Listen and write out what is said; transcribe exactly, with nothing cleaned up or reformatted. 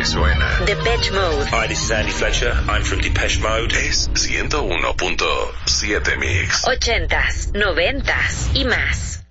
Así suena. Depeche Mode. Hi, this is Andy Fletcher. I'm from Depeche Mode. Es ciento uno punto siete Mix. Ochentas, noventas y más.